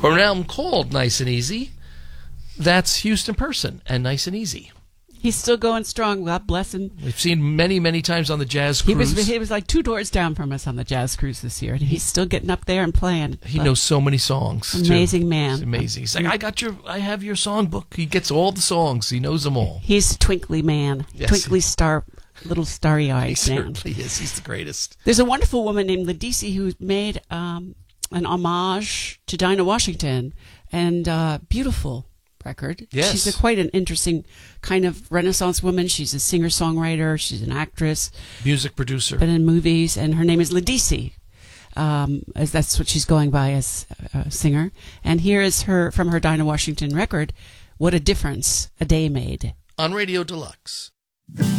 from an album called Nice and Easy. That's Houston Person and Nice and Easy. He's still going strong. God bless him. We've seen many, many times on the Jazz Cruise. He was like 2 doors down from us on the Jazz Cruise this year, and he's still getting up there and playing. He knows so many songs. Amazing man. He's amazing. He's like, I have your songbook. He gets all the songs. He knows them all. He's a twinkly man. Yes. Twinkly star, little starry-eyed He man. certainly is. He's the greatest. There's a wonderful woman named Ledisi who made an homage to Dinah Washington, and beautiful record. Yes. She's quite an interesting kind of Renaissance woman. She's a singer-songwriter. She's an actress. Music producer. Been in movies, and her name is Ledisi. As that's what she's going by as a singer. And here is her from her Dinah Washington record, What a Difference a Day Made. On Radio Deluxe.